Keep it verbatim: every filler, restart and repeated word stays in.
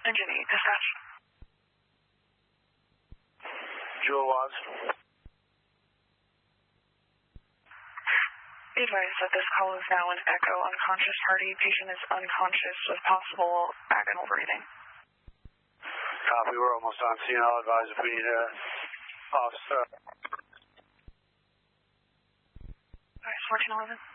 Engine eight, dispatch. Jewel was. Be advised that this call is now an echo unconscious party. Patient is unconscious with possible vaginal breathing. Copy, we're almost on scene. I'll advise if we need a officer. Alright, fourteen eleven.